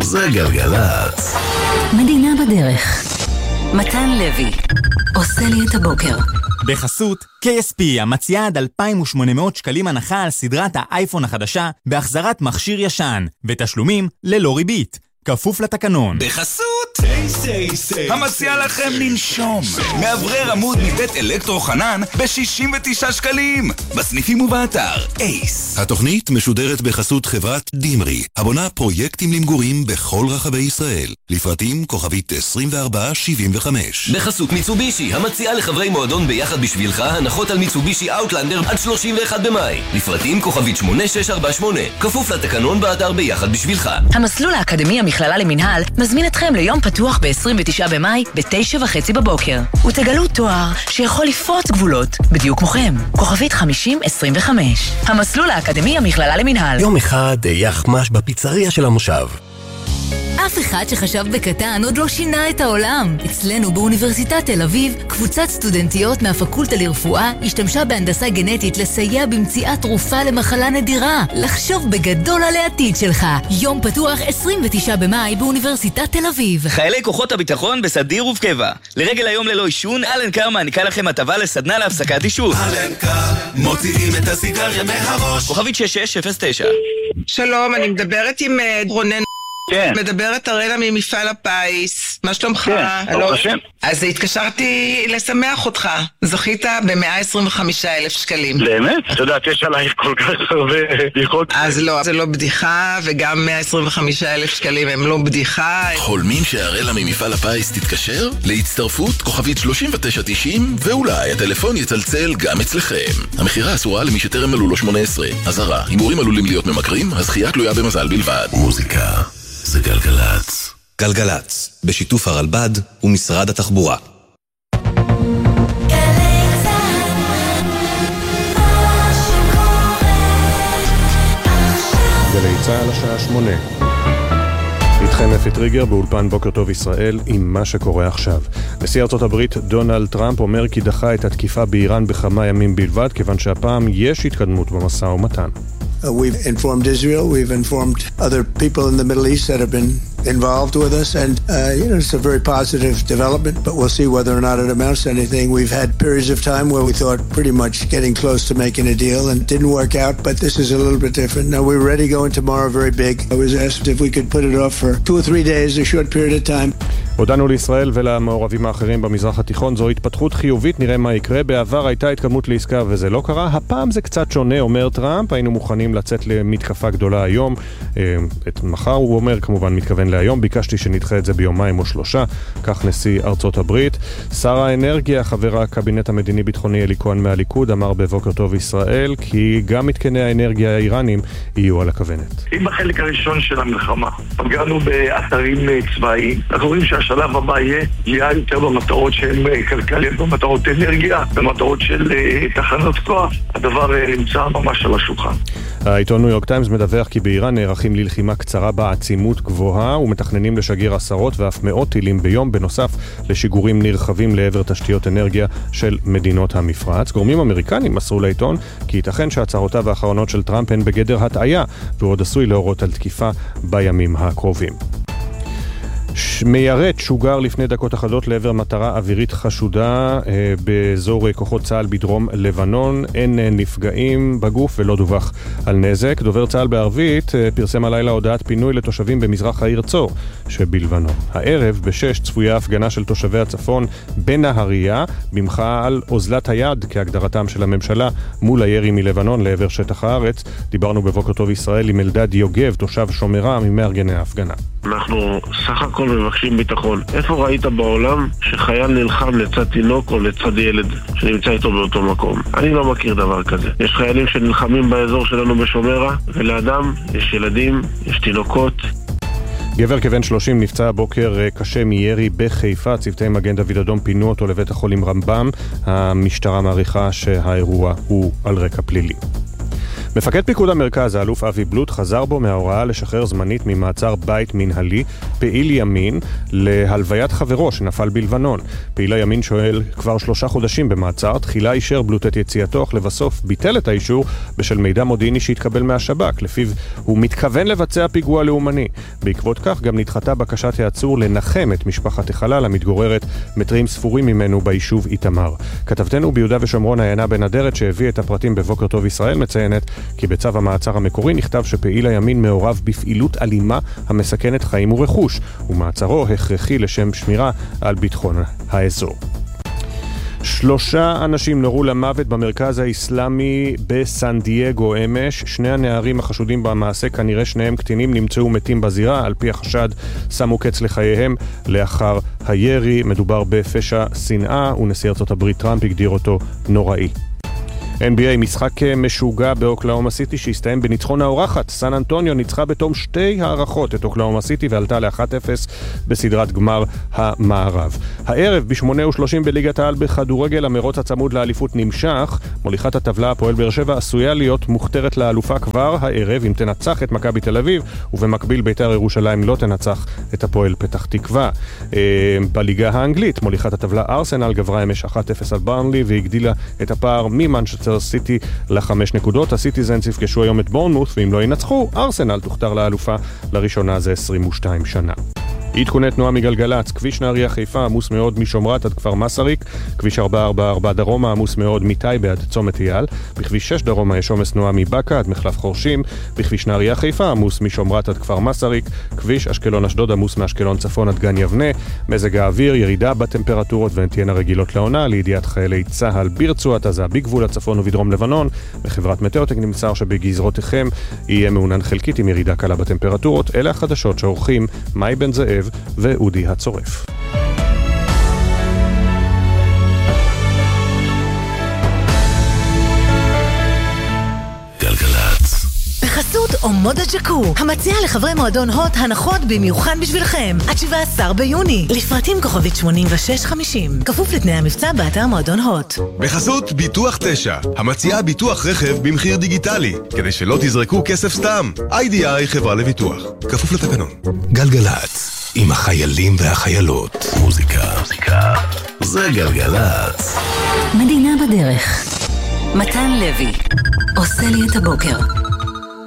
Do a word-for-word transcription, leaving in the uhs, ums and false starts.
זה גלגלת. מדינה בדרך. מתן לוי עושה לי את הבוקר. בחסות קיי אס פי המציעה עד אלפיים ושמונה מאות שקלים הנחה על סדרת האייפון החדשה בהחזרת מכשיר ישן ותשלומים ללא ריבית, כפוף לתקנון. בחסות המציע לכם לנשום מאוורר עמוד מבית אלקטרו חנן ב-שישים ותשעה שקלים בסניפים ובאתר אייס. התוכנית משודרת בחסות חברת דימרי, הבונה פרויקטים למגורים בכל רחבי ישראל. לפרטים כוכבית עשרים וארבע שבעים וחמש. בחסות מיצובישי המציעה לחברי מועדון ביחד בשבילך הנחות על מיצובישי אאוטלנדר עד שלושים ואחד במאי. לפרטים כוכבית שמונה שש ארבע שמונה, כפוף לתקנון באתר ביחד בשבילך. המסלול האקדמי המכללה למנהל מזמין אתכם ליום פתוח ב-עשרים ותשעה במאי בתשע וחצי בבוקר. ותגלו תואר שיכול לפרוץ גבולות בדיוק כמוכם. כוכבית חמישים עשרים וחמש. המסלול האקדמי המכללה למנהל. יום אחד יחמש בפיצריה של המושב. אף אחד שחשב בקטן עוד לא שינה את העולם. אצלנו באוניברסיטת תל אביב, קבוצת סטודנטיות מהפקולטה לרפואה השתמשה בהנדסה גנטית לסייע במציאת תרופה למחלה נדירה. לחשוב בגדול על העתיד שלך. יום פתוח עשרים ותשעה במאי באוניברסיטת תל אביב. חיילי כוחות הביטחון בסדיר ובקבע. לרגל היום ללא עישון, אלן קר מעניקה לכם הטבה לסדנה להפסקת עישון. אלן קר, מוציאים את הסיגריה מהראש. כוכבית שש שש אפס תשע. שלום, אני מדברת עם רונן. כן. מדברת הרלה ממפעל הפיס. מה שלומך? כן, ברוך השם. אז התקשרתי לשמח אותך. זכית ב-מאה עשרים וחמישה אלף שקלים. באמת? את יודעת, יש עלייך כל כך הרבה בדיחות. אז לא, זה לא בדיחה, וגם מאה עשרים וחמישה אלף שקלים הם לא בדיחה. חולמים שהרלה ממפעל הפיס תתקשר? להצטרפות כוכבית שלושים ותשע תשעים, ואולי הטלפון יצלצל גם אצלכם. המחירה אסורה למי שטרם מלאו לו שמונה עשרה. אזהרה, הימורים עלולים להיות ממכרים, הזכייה תלויה במזל בלבד. מוזיקה זה גלגלץ. גלגלץ, בשיתוף הרלב"ד ומשרד התחבורה. גלי צהל השעה שמונה. איתכם אפי טריגר באולפן בוקר טוב ישראל עם מה שקורה עכשיו. נשיא ארצות הברית דונלד טראמפ אומר כי דחה את התקיפה באיראן בכמה ימים בלבד, כיוון שהפעם יש התקדמות במשא ומתן. Uh, we've informed Israel, we've informed other people in the Middle East that have been involved with us, and uh, you know, it's a very positive development, but we'll see whether or not it amounts to anything. We've had periods of time where we thought pretty much getting close to making a deal and it didn't work out, but this is a little bit different. Now we're ready going tomorrow very big. I was asked if we could put it off for two or three days, a short period of time. הודענו לישראל ולמעורבים האחרים במזרח התיכון, זו התפתחות חיובית, נראה מה יקרה. בעבר הייתה התקדמות לעסקה וזה לא קרה, הפעם זה קצת שונה, אומר טראמפ, היינו מוכנים לצאת למתקפה גדולה היום, את מחר הוא אומר, כמובן מתכוון להיום, ביקשתי שנדחה את זה ביומיים או שלושה, כך נשיא ארצות הברית. שר האנרגיה, חבר הקבינט המדיני ביטחוני אלי כהן מהליכוד, אמר בבוקר טוב ישראל, כי גם מתקני האנרגיה האיראנים יהיו על הכוונת. אם בחלק הראשון של המלחמה פגענו באתרים צבאיים, אנחנו רואים שהשלב הבא יהיה פגיעה יותר במטרות שהן כלכליות, במטרות אנרגיה, במטרות של תחנות כוח. הדבר נמצא ממש על השולחן. העיתון ניו יורק טיימס מדווח כי באיראן נערכים ללחימה קצרה בעצימות גבוהה ומתכננים לשגר עשרות ואף מאות טילים ביום, בנוסף לשיגורים נרחבים לעבר תשתיות אנרגיה של מדינות המפרץ. גורמים אמריקנים מסרו לעיתון כי ייתכן שהצהרותיו האחרונות של טראמפ הן בגדר הטעיה, והוא עוד עשוי להורות על תקיפה בימים הקרובים. מיירט שוגר לפני דקות אחדות לעבר מטרה אווירית חשודה אה, באזור כוחות צה"ל בדרום לבנון. אין אה, נפגעים בגוף ולא דווח על נזק. דובר צה"ל בערבית אה, פרסם הלילה הודעת פינוי לתושבים במזרח העיר צור שבלבנון. הערב בשש צפויה הפגנה של תושבי הצפון בנהריה במחאה על אוזלת היד כהגדרתם של הממשלה מול הירי מלבנון לעבר שטח הארץ. דיברנו בבוקר טוב ישראל עם אלדד יוגב, תושב שומרה, ממארגני ההפגנה. אנחנו סך הכל מבקשים ביטחון. איפה ראית בעולם שחייל נלחם לצד תינוק או לצד ילד שנמצא איתו באותו מקום? אני לא מכיר דבר כזה. יש חיילים שנלחמים באזור שלנו בשומרה, ולאדם יש ילדים, יש תינוקות. גבר כבן שלושים נפצע הבוקר קשה מירי בחיפה. צוותי מגן דוד אדום פינו אותו לבית החולים רמב"ם. המשטרה מעריכה שהאירוע הוא על רקע פלילי. מפקד פיקוד המרכז, האלוף אבי בלוט, חזר בו מההוראה לשחרר זמנית ממעצר בית מנהלי פעיל ימין להלוויית חברו שנפל בלבנון. פעיל הימין שואל כבר שלושה חודשים במעצר, תחילה אישר בלוט את יציאתו, אך לבסוף ביטל את האישור בשל מידע מודיעיני שהתקבל מהשב"כ, לפיו הוא מתכוון לבצע פיגוע לאומני. בעקבות כך גם נדחתה בקשת העצור לנחם את משפחת החלל המתגוררת מטרים ספורים ממנו ביישוב איתמר. כתבתנו ביהודה ושומרון עיינה בן אדרת שהביא את הפרטים בבוקר טוב ישראל מציינת כי בצו המעצר המקורי נכתב שפעיל הימין מעורב בפעילות אלימה המסכנת חיים ורכוש, ומעצרו הכרחי לשם שמירה על ביטחון האזור. שלושה אנשים נורו למוות במרכז האסלאמי בסן דייגו אמש. שני הנערים החשודים במעשה, כנראה שניהם קטינים, נמצאו מתים בזירה. על פי החשד שמו קץ לחייהם לאחר הירי. מדובר בפשע שנאה, ונשיא ארצות הברית טראמפ הגדיר אותו נוראי. אן בי איי, משחק משוגע באוקלהומה סיטי שהסתיים בניצחון האורחת. סן אנטוניו ניצחה בתום שתי הערכות את אוקלהומה סיטי ועלתה ל-אחת אפס בסדרת גמר המערב. הערב ב-שמונה ושלושים בליגת העל בכדורגל המרוץ הצמוד לאליפות נמשך. מוליכת הטבלה הפועל באר שבע עשויה להיות מוכתרת לאלופה כבר הערב אם תנצח את מכבי תל אביב, ובמקביל בית"ר ירושלים לא תנצח את הפועל פתח תקווה. בליגה האנגלית מוליכת הטבלה ארסנל גברה אמש אחת אפס על ברנלי והגדילה את הפער ממנצ'סטר סיטי לחמש נקודות. הסיטיזנס יפגשו היום את בורנמות', ואם לא ינצחו, ארסנל תוכתר לאלופה לראשונה זה עשרים ושתיים שנה. עדכוני תנועה מגלגלץ, כביש נהריה חיפה עמוס מאוד משומרת עד כפר מסריק, כביש ארבע ארבע ארבע דרומה עמוס מאוד מטייבה עד צומת אייל, בכביש שש דרומה יש עומס תנועה מבקה עד מחלף חורשים, בכביש נהריה חיפה עמוס משומרת עד כפר מסריק, כביש אשקלון אשדוד עמוס מאשקלון צפון עד גן יבנה. מזג האוויר, ירידה בטמפרטורות והן תהיינה רגילות לעונה. לידיעת חיילי צהל ברצועת עזה בגבול הצפון ובדרום לבנון, בחברת מטאוטק נמסר שבגזרותיכם יהיה מעונן חלקית עם ירידה קלה בטמפרטורות. אלה החדשות שעורכים מאי בן זאב ואודי הצורף. גלגלצ. בחסות אומודה ג'קו, המציעה לחברי מועדון הוט הנחות במיוחד בשבילכם עד שבעה עשר ביוני, לפרטים כוכבית שמונים ושש חמישים, כפוף לתנאי המבצע באתר מועדון הוט. בחסות ביטוח תשע, המציעה ביטוח רכב במחיר דיגיטלי, כדי שלא תזרקו כסף סתם. איי די איי חברה לביטוח, כפוף לתקנון. גלגלצ, עם החיילים והחיילות. מוזיקה, מוזיקה, זה גלגלצ. מדינה בדרך. מתן לוי עושה לי את הבוקר.